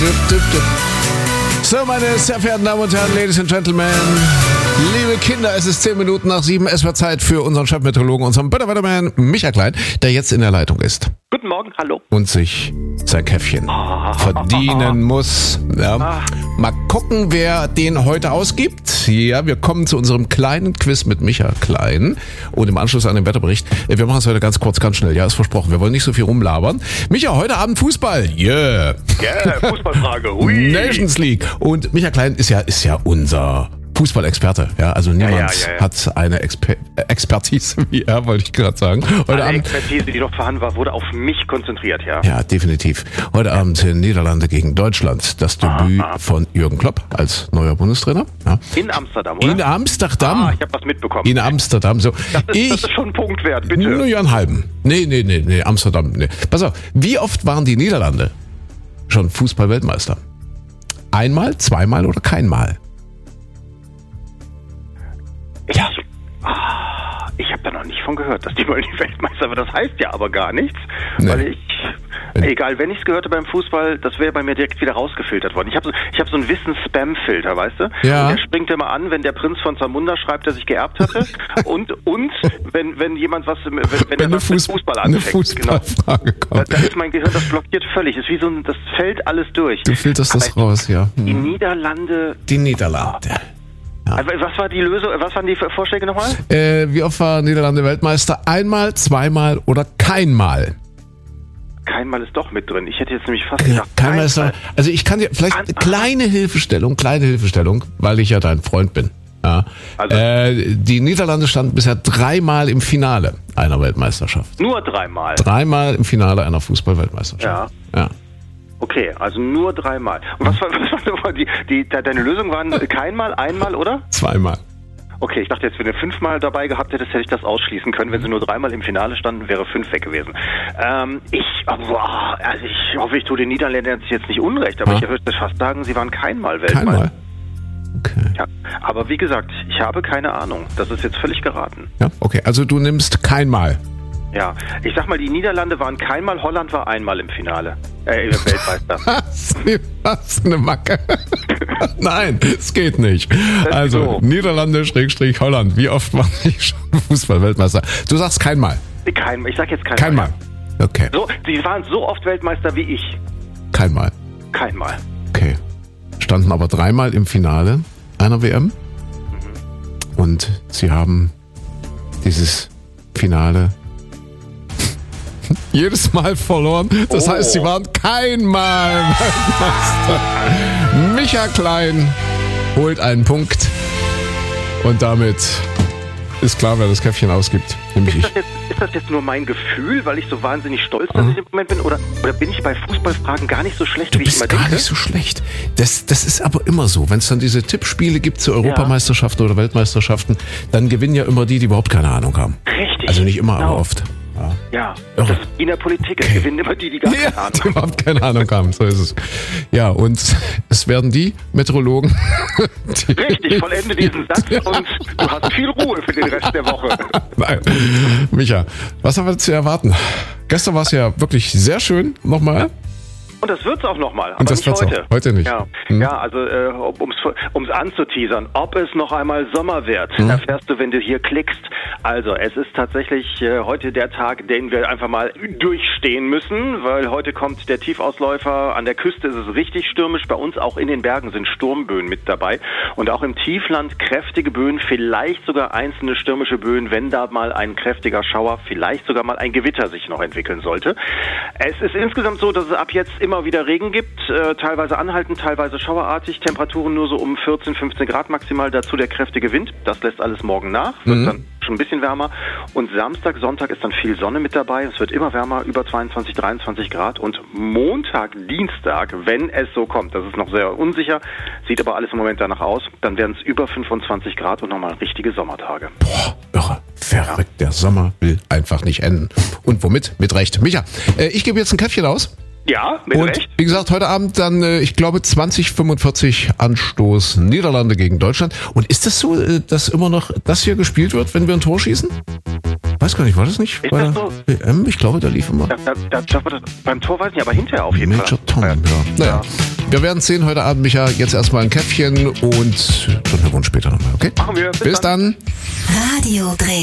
So, meine sehr verehrten Damen und Herren, Ladies and Gentlemen, liebe Kinder, es ist 10 Minuten nach 7. Es wird Zeit für unseren Chefmeteorologen, unseren Wetterman Micha Klein, der jetzt in der Leitung ist. Guten Morgen, hallo. Und sich sein Käffchen verdienen muss. Ja. Mal gucken, wer den heute ausgibt. Ja, wir kommen zu unserem kleinen Quiz mit Micha Klein und im Anschluss an den Wetterbericht. Wir machen es heute ganz kurz, ganz schnell. Ja, ist versprochen. Wir wollen nicht so viel rumlabern. Micha, heute Abend Fußball. Yeah. Fußballfrage. Hui. Nations League. Und Micha Klein ist ja unser Fußballexperte, ja, also niemand hat eine Expertise wie er, wollte ich gerade sagen. Heute Abend, Expertise, die noch vorhanden war, wurde auf mich konzentriert, ja. Ja, definitiv. Heute Abend Niederlande gegen Deutschland, das Debüt von Jürgen Klopp als neuer Bundestrainer. Ja. In Amsterdam, oder? In Amsterdam. Ich habe was mitbekommen. In Amsterdam, so. Das ist schon ein Punkt wert, bitte. Nur ja einen halben. Nee, Amsterdam, nee. Pass auf, wie oft waren die Niederlande schon Fußball-Weltmeister? Einmal, zweimal oder keinmal? Ich habe da noch nicht von gehört, dass die mal die Weltmeister waren. Das heißt ja aber gar nichts, weil egal, wenn ich es gehörte beim Fußball, das wäre bei mir direkt wieder rausgefiltert worden. Ich hab so einen Wissens-Spam-Filter, weißt du? Ja. Und der springt immer an, wenn der Prinz von Zamunda schreibt, dass ich geerbt hatte und wenn jemand was, wenn er was mit Fußball anfängt. Eine Fußballfrage kommt. Da ist mein Gehirn, das blockiert völlig. Ist wie so das fällt alles durch. Du filterst das raus, ja. Die Niederlande. Ja. Was war die Lösung? Was waren die Vorschläge nochmal? Wie oft war Niederlande Weltmeister? Einmal, zweimal oder keinmal? Keinmal ist doch mit drin. Ich hätte jetzt nämlich fast gedacht, keinmal ist also ich kann dir vielleicht eine kleine Hilfestellung, weil ich ja dein Freund bin. Ja. Also, die Niederlande standen bisher 3-mal im Finale einer Weltmeisterschaft. Nur 3-mal? 3-mal im Finale einer Fußball-Weltmeisterschaft. Ja. Okay, also nur 3-mal. Und was war deine Lösung waren keinmal, einmal, oder? 2-mal. Okay, ich dachte jetzt, wenn du 5-mal dabei gehabt hättest, hätte ich das ausschließen können. Wenn sie nur 3-mal im Finale standen, wäre 5 weg gewesen. Ich hoffe, ich tue den Niederländern jetzt nicht unrecht, aber ich würde fast sagen, sie waren keinmal Weltmeister. Keinmal? Okay. Ja, aber wie gesagt, ich habe keine Ahnung. Das ist jetzt völlig geraten. Ja, okay, also du nimmst keinmal. Ja, ich sag mal, die Niederlande waren keinmal, Holland war einmal im Finale. Weltmeister. Was eine Macke. Nein, es geht nicht. Also, Niederlande / Holland. Wie oft waren die schon Fußball-Weltmeister? Du sagst keinmal. Ich sag jetzt keinmal. Keinmal. Okay. So, sie waren so oft Weltmeister wie ich. Keinmal. Okay. Standen aber 3-mal im Finale einer WM. Und sie haben dieses Finale jedes Mal verloren. Das heißt, sie waren keinmal Weltmeister. Micha Klein holt einen Punkt. Und damit ist klar, wer das Käffchen ausgibt. Nämlich ich. Ist das jetzt nur mein Gefühl, weil ich so wahnsinnig stolz dass ich im Moment bin? Oder bin ich bei Fußballfragen gar nicht so schlecht, wie ich immer denke? Gar nicht so schlecht. Das ist aber immer so. Wenn es dann diese Tippspiele gibt zu Europameisterschaften oder Weltmeisterschaften, dann gewinnen ja immer die überhaupt keine Ahnung haben. Richtig. Also nicht immer, aber oft. Ja, das ist in der Politik. Es gewinnen immer die gar keine Ahnung haben. Überhaupt keine Ahnung haben, so ist es. Ja, und es werden die Meteorologen... Richtig, vollende diesen Satz und du hast viel Ruhe für den Rest der Woche. Nein, Micha, was haben wir zu erwarten? Gestern war es ja wirklich sehr schön, nochmal. Und das wird's auch nochmal, aber nicht heute. Auch. Heute nicht. Ja, also um's anzuteasern, ob es noch einmal Sommer wird, erfährst du, wenn du hier klickst. Also es ist tatsächlich heute der Tag, den wir einfach mal durchstehen müssen, weil heute kommt der Tiefausläufer. An der Küste ist es richtig stürmisch, bei uns auch in den Bergen sind Sturmböen mit dabei. Und auch im Tiefland kräftige Böen, vielleicht sogar einzelne stürmische Böen, wenn da mal ein kräftiger Schauer, vielleicht sogar mal ein Gewitter sich noch entwickeln sollte. Es ist insgesamt so, dass es ab jetzt immer wieder Regen gibt, teilweise anhaltend, teilweise schauerartig, Temperaturen nur so um 14, 15 Grad maximal, dazu der kräftige Wind, das lässt alles morgen nach, wird dann schon ein bisschen wärmer und Samstag, Sonntag ist dann viel Sonne mit dabei, es wird immer wärmer, über 22, 23 Grad und Montag, Dienstag, wenn es so kommt, das ist noch sehr unsicher, sieht aber alles im Moment danach aus, dann werden es über 25 Grad und nochmal richtige Sommertage. Boah, irre, verrückt, der Sommer will einfach nicht enden. Und womit? Mit Recht. Micha, ich gebe jetzt ein Käffchen aus. Ja, mit und Recht. Wie gesagt, heute Abend dann, ich glaube, 20:45 Anstoß Niederlande gegen Deutschland. Und ist das so, dass immer noch das hier gespielt wird, wenn wir ein Tor schießen? Weiß gar nicht, war das nicht bei der WM? Ich glaube, da lief immer. Beim Tor weiß ich nicht, aber hinterher auf jeden Fall. Major Tom, ja. Naja. Wir werden sehen heute Abend, Micha. Jetzt erstmal ein Käffchen und dann hören wir uns später nochmal, okay? Machen wir. Bis dann. Radio Dreh.